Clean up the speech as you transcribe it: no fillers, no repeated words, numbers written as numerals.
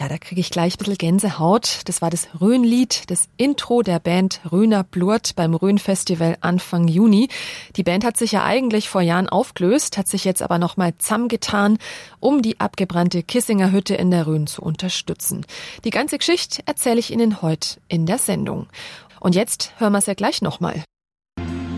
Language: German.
da kriege ich gleich ein bisschen Gänsehaut. Das war das Rhön-Lied, das Intro der Band Rhöner Blurt beim Rhön-Festival Anfang Juni. Die Band hat sich ja eigentlich vor Jahren aufgelöst, hat sich jetzt aber nochmal zusammengetan, um die abgebrannte Kissinger Hütte in der Rhön zu unterstützen. Die ganze Geschichte erzähle ich Ihnen heute in der Sendung. Und jetzt hören wir es ja gleich nochmal.